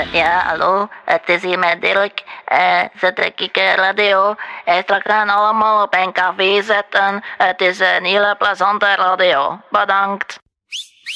Ja, hallo, het is hier met Dirk. Ze trek ik radio. Straks gaan allemaal op een café zitten. Het is een hele plezante radio. Bedankt.